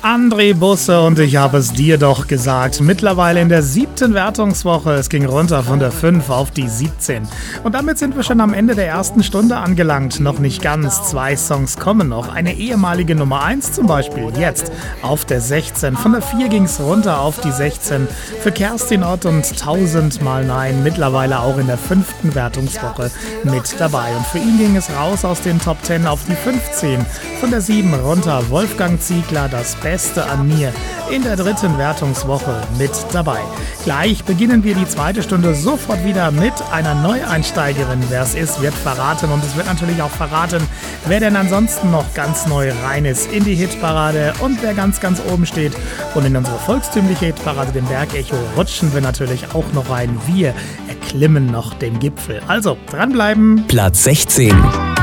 André Busse und ich habe es dir doch gesagt. Mittlerweile in der 7. Wertungswoche. Es ging runter von der 5 auf die 17. Und damit sind wir schon am Ende der ersten Stunde angelangt. Noch nicht ganz. 2 Songs kommen noch. Eine ehemalige Nummer 1 zum Beispiel. Jetzt auf der 16. Von der 4 ging es runter auf die 16. Für Kerstin Ott und 1000-mal Nein. Mittlerweile auch in der 5. Wertungswoche mit dabei. Und für ihn ging es raus aus den Top 10 auf die 15. Von der 7 runter. Wolfgang Ziegler, das Beste an mir, in der 3. Wertungswoche mit dabei. Gleich beginnen wir die 2. Stunde sofort wieder mit einer Neueinsteigerin. Wer es ist, wird verraten, und es wird natürlich auch verraten, wer denn ansonsten noch ganz neu rein ist in die Hitparade und wer ganz, ganz oben steht. Und in unsere volkstümliche Hitparade, dem Bergecho, rutschen wir natürlich auch noch rein. Wir erklimmen noch den Gipfel. Also, dranbleiben. Platz 16.